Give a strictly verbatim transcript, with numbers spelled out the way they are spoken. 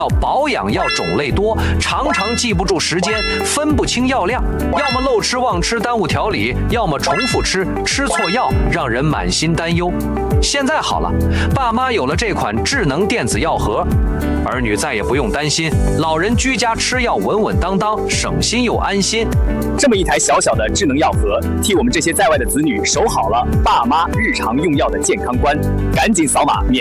保养药种类多，常常记不住时间，分不清药量，要么漏吃忘吃耽误调理，要么重复吃，吃错药，让人满心担忧。现在好了，爸妈有了这款智能电子药盒，儿女再也不用担心，老人居家吃药稳稳当当，省心又安心。 这么一台小小的智能药盒，替我们这些在外的子女守好了爸妈日常用药的健康关。赶紧扫码免